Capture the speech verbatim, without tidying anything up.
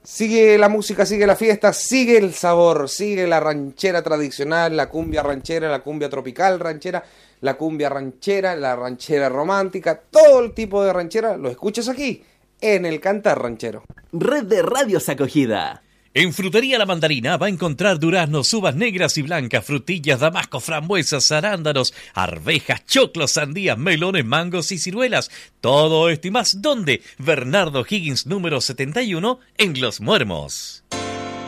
Sigue la música, sigue la fiesta, sigue el sabor, sigue la ranchera tradicional, la cumbia ranchera, la cumbia tropical ranchera, la cumbia ranchera, la ranchera romántica, todo el tipo de ranchera lo escuchas aquí, en el Cantar Ranchero. Red de Radios Acogida. En Frutería La Mandarina va a encontrar duraznos, uvas negras y blancas, frutillas, damascos, frambuesas, arándanos, arvejas, choclos, sandías, melones, mangos y ciruelas. Todo esto y más, ¿dónde? Bernardo Higgins número setenta y uno en Los Muermos.